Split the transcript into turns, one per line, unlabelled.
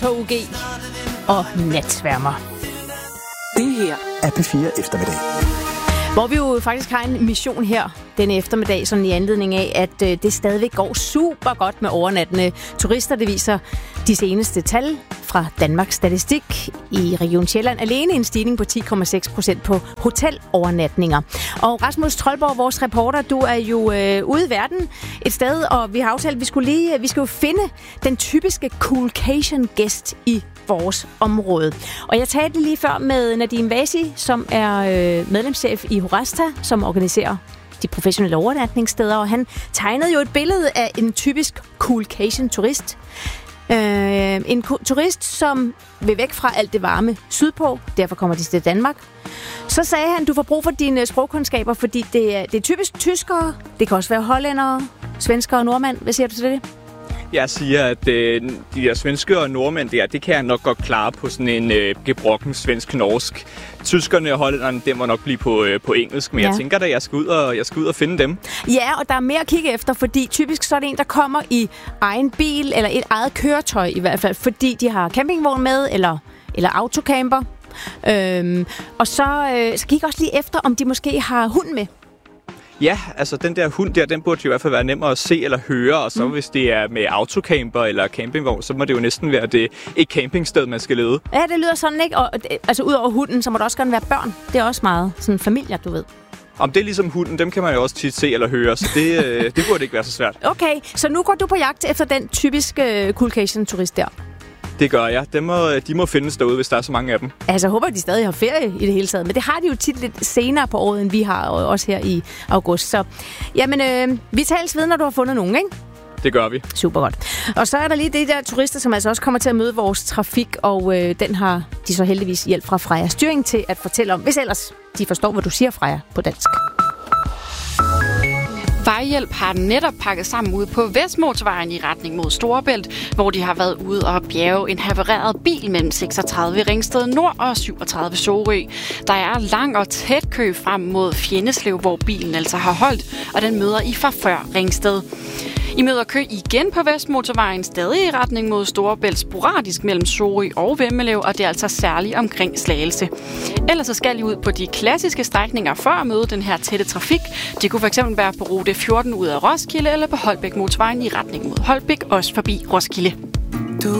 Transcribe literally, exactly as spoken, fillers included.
på U G og natsværmer.
Det her er P fire Eftermiddag.
Hvor vi jo faktisk har en mission her denne eftermiddag, sådan i anledning af, at øh, det stadigvæk går super godt med overnattende turister. Det viser de seneste tal fra Danmarks Statistik. I Region Sjælland alene en stigning på ti komma seks procent på hotelovernatninger. Og Rasmus Troldborg, vores reporter, du er jo øh, ude i verden et sted, og vi har aftalt, at vi skulle lige, vi skal jo finde den typiske Coolcation-gæst i vores område. Og jeg talte lige før med Nadim Vasi, som er øh, medlemschef i Horasta, som organiserer de professionelle overnatningssteder, og han tegnede jo et billede af en typisk Coolcation-turist. Øh, en ko- turist, som vil væk fra alt det varme sydpå, derfor kommer de til Danmark. Så sagde han, du får brug for dine sprogkundskaber, fordi det er, det er typisk tyskere, det kan også være hollændere, svenskere og nordmænd. Hvad siger du til det?
Jeg siger, at øh, de der svenske og nordmænd der, det kan jeg nok godt klare på sådan en øh, gebrokken svensk-norsk. Tyskerne og hollænderne, det må nok blive på, øh, på engelsk, men ja. jeg tænker da, jeg skal ud og jeg skal ud og finde dem.
Ja, og der er mere at kigge efter, fordi typisk så er det en, der kommer i egen bil, eller et eget køretøj i hvert fald, fordi de har campingvogn med, eller, eller autocamper. Øhm, og så, øh, så kig også lige efter, om de måske har hund med.
Ja, altså den der hund der, den burde jo i hvert fald være nemmere at se eller høre, og så mm. hvis det er med autocamper eller campingvogn, så må det jo næsten være det, et campingsted, man skal lede.
Ja, det lyder sådan, ikke? Og, altså ud over hunden, så må der også gerne være børn. Det er også meget sådan familier, du ved.
Om det er ligesom hunden, dem kan man jo også tit se eller høre, så det, øh, det burde ikke være så svært.
Okay, så nu går du på jagt efter den typiske uh, Coolcation-turist der.
Det gør jeg. De må, de må findes derude, hvis der er så mange af dem.
Altså, jeg håber, at de stadig har ferie i det hele taget. Men det har de jo tit lidt senere på året, end vi har, også her i august. Så jamen, øh, vi tales ved, når du har fundet nogen, ikke?
Det gør vi.
Super godt. Og så er der lige de der turister, som altså også kommer til at møde vores trafik, og øh, den har de så heldigvis hjælp fra Freja Styring til at fortælle om, hvis ellers de forstår, hvad du siger, Freja, på dansk.
Vejhjælp har netop pakket sammen ude på Vestmotorvejen i retning mod Storebælt, hvor de har været ude og bjerge en havereret bil mellem seksogtredive Ringsted Nord og syvogtredive Sorø. Der er lang og tæt kø frem mod Fjenneslev, hvor bilen altså har holdt, og den møder I fra før Ringsted. I møder kø igen på Vestmotorvejen, stadig i retning mod Storebælt, sporadisk mellem Sorø og Vemmelev, og det er altså særligt omkring Slagelse. Ellers så skal I ud på de klassiske strækninger for at møde den her tætte trafik. Det kunne fx være på rute fjorten ud af Roskilde, eller på Holbæk Motorvejen i retning mod Holbæk, også forbi Roskilde.